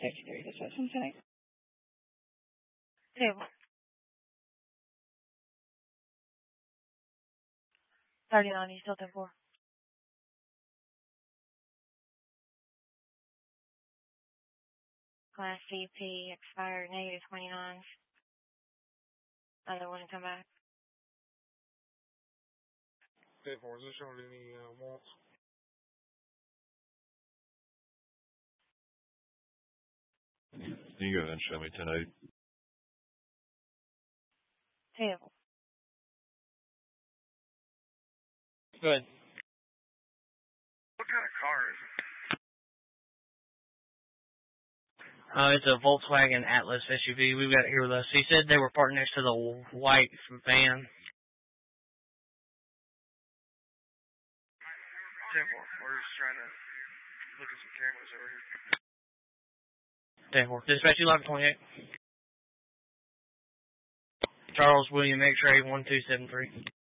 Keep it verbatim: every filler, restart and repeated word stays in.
sixty-three, this was Cincinnati. Table. thirty-nine, you still ten four. Class C P expired negative twenty-nine. Other one come back. ten four, is this showing any uh, wants? Can you go ahead and show me ten eight? Table. Good. What kind of car is it? Uh, it's a Volkswagen Atlas S U V. We've got it here with us. He said they were parked next to the white van. ten four, we're just trying to look at some cameras over here. ten four. Dispatch, you lock twenty-eight. Charles William X-ray one two seven three.